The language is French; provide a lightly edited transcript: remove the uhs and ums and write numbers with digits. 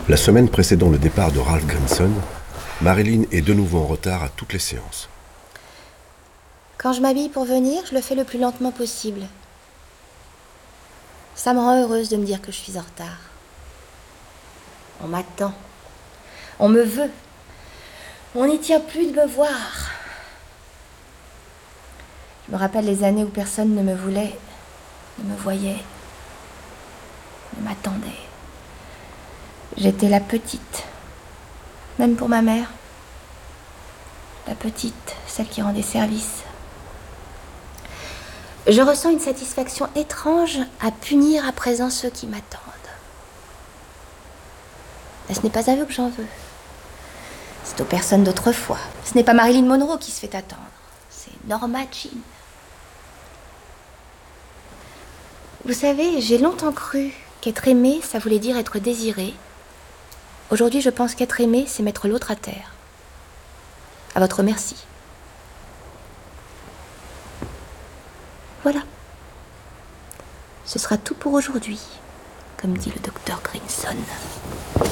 La semaine précédant le départ de Ralph Grinson, Marilyn est de nouveau en retard à toutes les séances. Quand je m'habille pour venir, je le fais le plus lentement possible. Ça me rend heureuse de me dire que je suis en retard. On m'attend. On me veut. On n'y tient plus de me voir. Je me rappelle les années où personne ne me voulait, ne me voyait, ne m'attendait. J'étais la petite, même pour ma mère. La petite, celle qui rendait service. Je ressens une satisfaction étrange à punir à présent ceux qui m'attendent. Mais ce n'est pas à eux que j'en veux. C'est aux personnes d'autrefois. Ce n'est pas Marilyn Monroe qui se fait attendre. C'est Norma Jean. Vous savez, j'ai longtemps cru qu'être aimé, ça voulait dire être désiré. Aujourd'hui, je pense qu'être aimé, c'est mettre l'autre à terre. À votre merci. Voilà. Ce sera tout pour aujourd'hui, comme dit le docteur Grinson.